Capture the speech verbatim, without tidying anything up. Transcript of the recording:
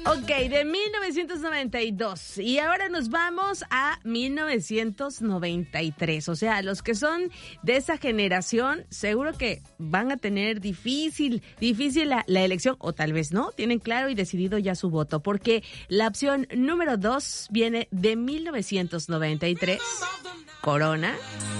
Ok, de mil novecientos noventa y dos. Y ahora nos vamos a mil novecientos noventa y tres. O sea, los que son de esa generación, seguro que van a tener difícil, difícil la, la elección, o tal vez no, tienen claro y decidido ya su voto, porque la opción número dos viene de mil novecientos noventa y tres, Corona.